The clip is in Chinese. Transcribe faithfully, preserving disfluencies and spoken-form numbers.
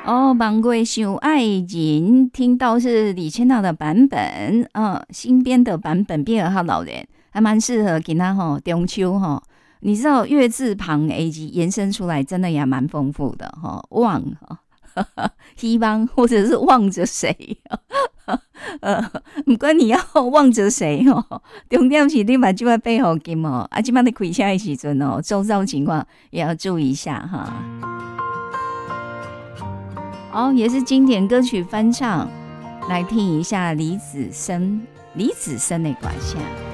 哦，芒果想爱人，听到是李千娜的版本，嗯，新编的版本，编二号老人还蛮适合给他哈中秋哈。你知道月字旁 A 级延伸出来，真的也蛮丰富的哈。望哈，希望或者是望着谁，呃，不管你要望着谁哦，重点是你把这块背后金哦，啊，这摆你开车的时阵哦，周遭情况也要注意一下哈。哦，也是经典歌曲翻唱，来听一下李子深，李子深的歌声。